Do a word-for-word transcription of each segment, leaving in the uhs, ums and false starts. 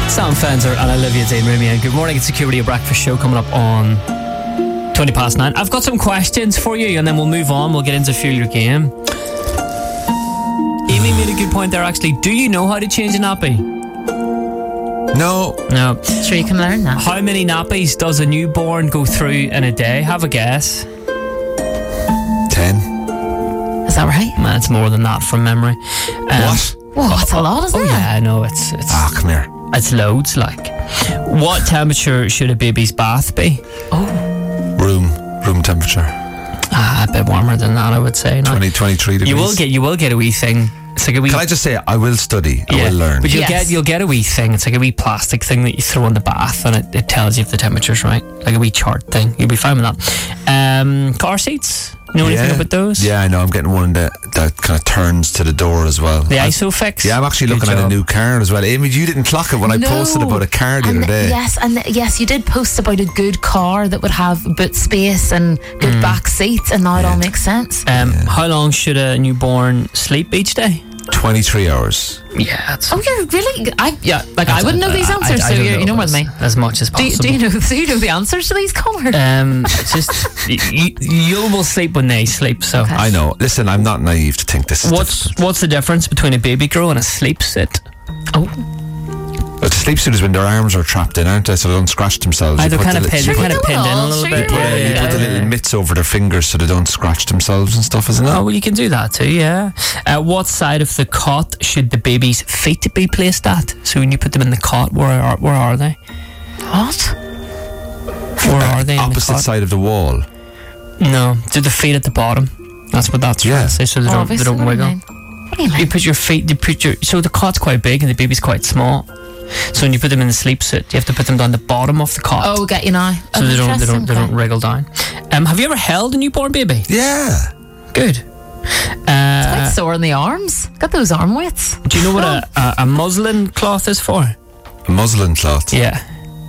Sam Fencer and Olivia Dean Rumi. Good morning, it's Security Breakfast Show coming up on twenty past nine. I've got some questions for you and then we'll move on. We'll get into Fuel Your Game. Amy made a good point there actually. Do you know how to change a nappy? No. No. Sure, you can learn that. How many nappies does a newborn go through in a day? Have a guess. Ten. Is that right? Man, it's more than that from memory. Um, What? Whoa, that's a lot, isn't Oh it? yeah, I know. It's it's Ah, come here. it's loads. Like, what temperature should a baby's bath be? Room. Room temperature. Ah, a bit warmer than that, I would say. No. twenty, twenty-three degrees. You will get you will get a wee thing. It's like a wee. Can I just say, I will study. I yeah, will learn. But you'll Yes. get you'll get a wee thing. It's like a wee plastic thing that you throw in the bath, and it, it tells you if the temperature's right. Like a wee chart thing. You'll be fine with that. Um, car seats. You know anything about those? Yeah, I know. I'm getting one that, that kind of turns to the door as well. The I- ISOFIX. Yeah, I'm actually Good looking at a job. new car as well. Amy, you didn't clock it when I No. posted about a car the and other day. Yes, and yes, you did post about a good car that would have boot space and good Mm. back seats, and now it all makes sense. Um, How long should a newborn sleep each day? twenty-three hours. Yeah, that's, Oh, you're really? I yeah. like I wouldn't know these I- answers, I so don't you're, you know more as, than me. as much as Do you, possible. do you know? Do you know the answers to these cars? Um, it's just you, you will sleep when they sleep. So, Okay. I know. Listen, I'm not naive to think this is what's difficult. what's the difference between a baby girl and a sleep sit? Oh, But the sleep suit is when their arms are trapped in, aren't they? So they don't scratch themselves. I You they're put kind the of li- pinned, you they're put- kind of pinned in a little Sure, bit. you Yeah, will. you yeah, put the yeah. little mitts over their fingers so they don't scratch themselves and stuff, isn't it? Oh, well, you can do that too, yeah. Uh, what side of the cot should the baby's feet be placed at? So when you put them in the cot, where are where are they? what? Where are they in the Opposite cot? side of the wall. No, do the feet at the bottom. That's what that's Yeah. trying to say, so they don't, they Obviously, don't what do you wiggle. mean? What do you You mean? put your feet, you put your, so the cot's quite big and the baby's quite small. So when you put them in the sleep suit, you have to put them down the bottom of the cot. Oh, get you now. so Oh, they don't, they don't, interesting, they don't okay. wriggle down. Um, have you ever held a newborn baby? Yeah. Good. Quite Uh, sore in the arms. Got those arm weights. do you know what a, a, a muslin cloth is for? A muslin cloth. Yeah.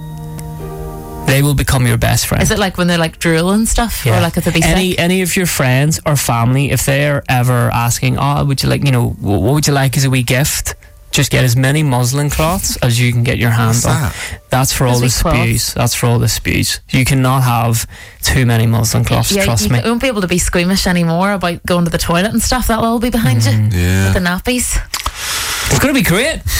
They will become your best friend. Is it like when they're like drooling stuff, or like if they be any sick? any of your friends or family, if they're ever asking, oh, would you like, you know, wh- what would you like as a wee gift? Just get as many muslin cloths as you can get your hands What's on. that? That's for all Those the wee cloths? spews. That's for all the spews. You cannot have too many muslin cloths. Yeah, trust you me. won't be able to be squeamish anymore about going to the toilet and stuff. That'll all be behind you. Yeah. With the nappies. It's going to be great.